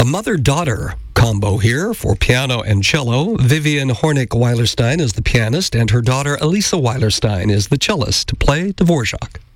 A mother-daughter combo here for piano and cello. Vivian Hornick-Weilerstein is the pianist, and her daughter Elisa Weilerstein is the cellist to play Dvorak.